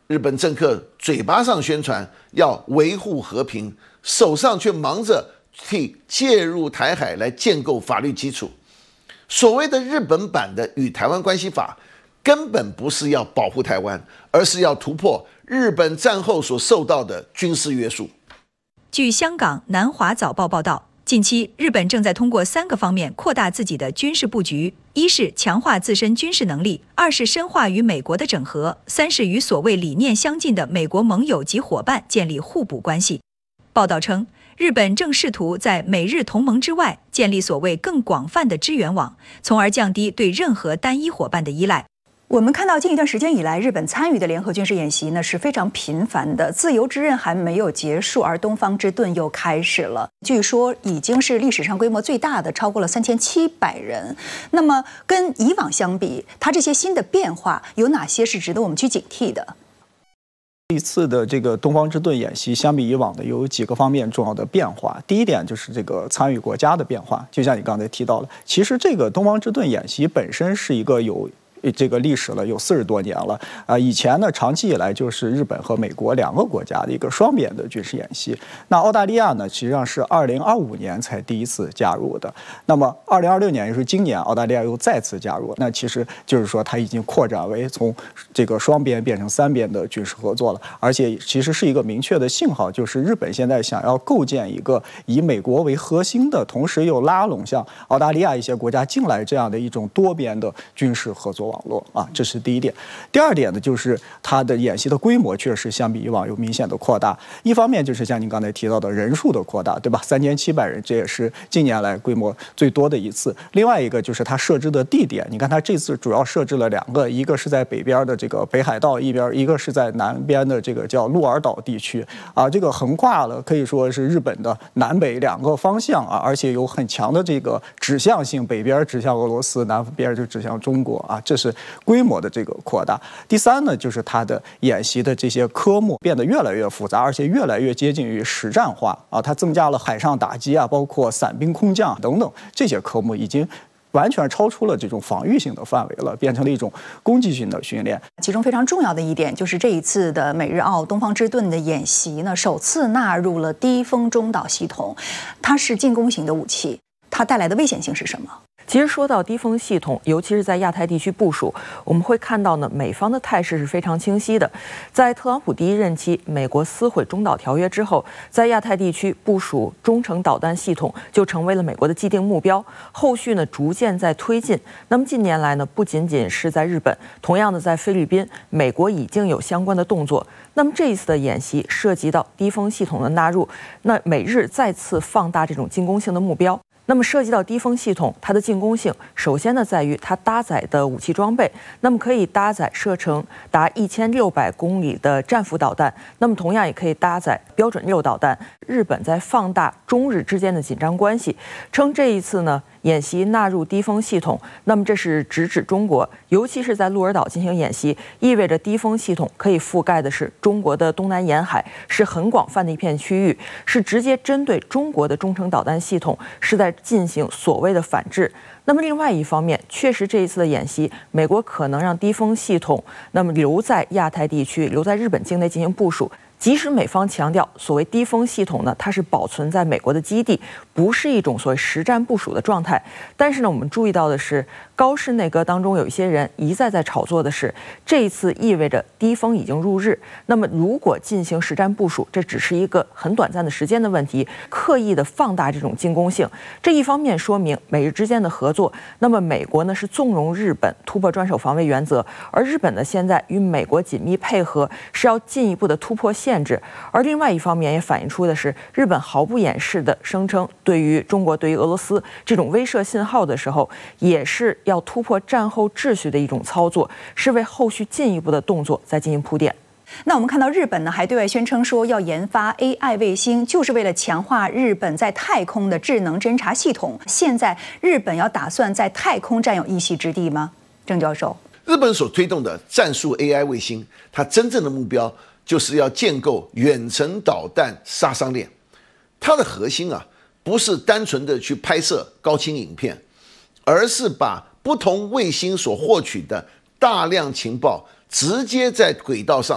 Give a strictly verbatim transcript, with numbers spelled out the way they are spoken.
日本政客嘴巴上宣传要维护和平，手上却忙着替介入台海来建构法律基础。所谓的日本版的与台湾关系法，根本不是要保护台湾，而是要突破日本战后所受到的军事约束。 据香港南华早报报道，近期日本正在通过三个方面扩大自己的军事布局：一是强化自身军事能力，二是深化与美国的整合，三是与所谓理念相近的美国盟友及伙伴建立互补关系。报道称，日本正试图在美日同盟之外建立所谓更广泛的支援网，从而降低对任何单一伙伴的依赖。 我们看到近一段时间以来，日本参与的联合军事演习呢是非常频繁的。自由之刃还没有结束，而东方之盾又开始了。据说已经是历史上规模最大的，超过了三千七百人。那么跟以往相比，它这些新的变化有哪些是值得我们去警惕的？ 这一次的这个东方之盾演习，相比以往的有几个方面重要的变化。第一点就是这个参与国家的变化，就像你刚才提到了，其实这个东方之盾演习本身是一个有这个历史了，有四十多年了啊、呃！以前呢，长期以来就是日本和美国两个国家的一个双边的军事演习。那澳大利亚呢，实际上是二零二五年才第一次加入的。那么二零二六年，也就是今年，澳大利亚又再次加入。那其实就是说，它已经扩展为从这个双边变成三边的军事合作了。而且其实是一个明确的信号，就是日本现在想要构建一个以美国为核心的，同时又拉拢像澳大利亚一些国家进来这样的一种多边的军事合作网络啊，这是第一点。第二点呢，就是它的演习的规模确实相比以往有明显的扩大。一方面就是像您刚才提到的人数的扩大，对吧？三千七百人，这也是近年来规模最多的一次。另外一个就是它设置的地点，你看它这次主要设置了两个，一个是在北边的这个北海道一边，一个是在南边的这个叫鹿儿岛地区啊，这个横跨了可以说是日本的南北两个方向啊，而且有很强的这个指向性，北边指向俄罗斯，南边就指向中国啊，这是规模的这个扩大。第三呢，就是它的演习的这些科目变得越来越复杂，而且越来越接近于实战化啊。它增加了海上打击啊，包括伞兵空降等等这些科目，已经完全超出了这种防御性的范围了，变成了一种攻击性的训练。 其中非常重要的一点就是这一次的美日澳东方之盾的演习呢，首次纳入了低风中导系统，它是进攻型的武器，它带来的危险性是什么？ 其实说到低风系统，尤其是在亚太地区部署，我们会看到呢，美方的态势是非常清晰的。在特朗普第一任期，美国撕毁中导条约之后，在亚太地区部署中程导弹系统就成为了美国的既定目标。后续呢，逐渐在推进。那么近年来呢，不仅仅是在日本，同样的在菲律宾，美国已经有相关的动作。那么这一次的演习涉及到低风系统的纳入，那美日再次放大这种进攻性的目标。那么涉及到低风系统，它的进攻性，首先呢在于它搭载的武器装备，那么可以搭载射程达一千六百公里的战斧导弹，那么同样也可以搭载标准六导弹。日本在放大中日之间的紧张关系，称这一次呢演习纳入低风系统，那么这是直指中国，尤其是在鹿儿岛进行演习，意味着低风系统可以覆盖的是中国的东南沿海，是很广泛的一片区域，是直接针对中国的中程导弹系统，是在进行所谓的反制。那么另外一方面，确实这一次的演习，美国可能让低风系统那么留在亚太地区，留在日本境内进行部署。即使美方强调所谓低风系统呢，它是保存在美国的基地，不是一种所谓实战部署的状态。但是呢，我们注意到的是，高市内阁当中有一些人一再在炒作的是，这一次意味着低风已经入日。那么如果进行实战部署，这只是一个很短暂的时间的问题，刻意的放大这种进攻性。这一方面说明美日之间的合作，那么美国呢是纵容日本突破专守防卫原则，而日本呢现在与美国紧密配合，是要进一步的突破限制。而另外一方面也反映出的是，日本毫不掩饰的声称，对于中国、对于俄罗斯这种威慑信号的时候，也是要突破战后秩序的一种操作，是为后续进一步的动作再进行铺垫。 那我们看到日本呢，还对外宣称说要研发 A I 卫星，就是为了强化日本在太空的智能侦察系统。现在日本要打算在太空占有一席之地吗？郑教授， 日本所推动的战术 A I 卫星，它真正的目标就是要建构远程导弹杀伤链。它的核心啊，不是单纯的去拍摄高清影片，而是把不同卫星所获取的大量情报直接在轨道上